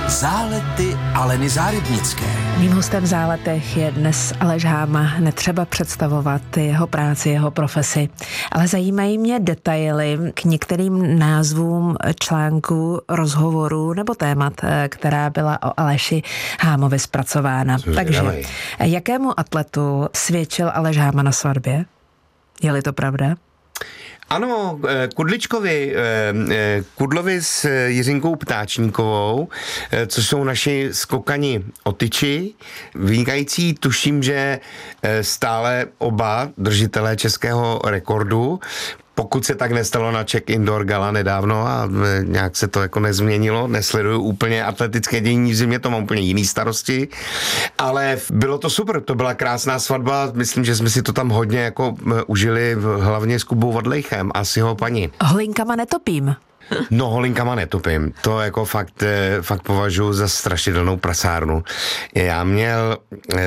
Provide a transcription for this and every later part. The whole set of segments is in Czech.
Zálety Aleny Zárybnické. Mým hostem v Záletech je dnes Aleš Háma. Netřeba představovat jeho práci, jeho profesi, ale zajímají mě detaily k některým názvům článků, rozhovorů nebo témat, která byla o Aleši Hámovi zpracována. Takže jakému atletu svědčil Aleš Háma na svatbě? Je-li to pravda? Ano, Kudlovi s Jiřinkou Ptáčníkovou, což jsou naši skokani o tyči, vynikající, tuším, že stále oba držitelé českého rekordu, pokud se tak nestalo na Czech Indoor Gala nedávno a nějak se to jako nezměnilo, nesleduju úplně atletické dění v zimě, to mám úplně jiný starosti, ale bylo to super, to byla krásná svatba, myslím, že jsme si to tam hodně jako užili, hlavně s Kubou Vadlejchem a s jeho paní. Holinkama netopím. No, holinkama netopím. To jako fakt považuji za strašidelnou prasárnu. Já měl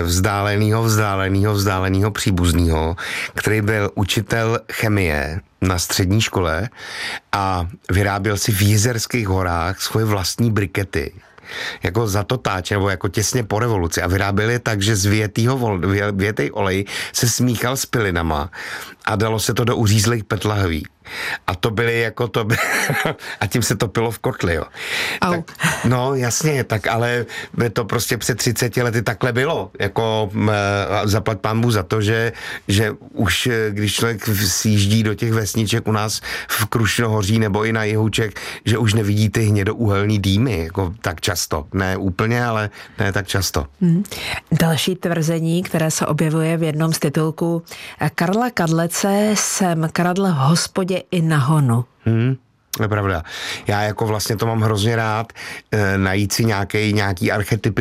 vzdálenýho příbuznýho, který byl učitel chemie na střední škole a vyráběl si v Jizerských horách svoje vlastní brikety. Jako za to táče, nebo jako těsně po revoluci a vyráběli je tak, že z větej olej se smíchal s pilinama a dalo se to do uřízlých PET lahví. A to byly jako a tím se to pilo v kotli, jo. Tak, no jasně, tak ale to prostě před 30 lety takhle bylo. Jako zaplať pánbůh za to, že už když člověk sjíždí do těch vesniček u nás v Krušnohoří nebo i na Jihuček, že už nevidí ty hnědouhelný dýmy, jako tak často. Ne úplně, ale ne tak často. Další tvrzení, které se objevuje v jednom z titulků. Karla Kadlece jsem kradl v hospodě i na honu. To je pravda. Já jako vlastně to mám hrozně rád, najít si nějaký archetyp